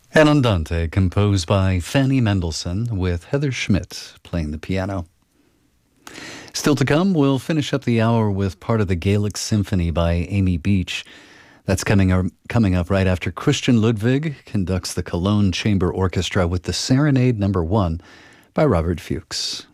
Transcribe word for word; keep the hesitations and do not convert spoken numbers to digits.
An Andante, composed by Fanny Mendelssohn, with Heather Schmidt playing the piano. Still to come, we'll finish up the hour with part of the Gaelic Symphony by Amy Beach. That's coming up, coming up right after Christian Ludwig conducts the Cologne Chamber Orchestra with the Serenade Number One by Robert Fuchs.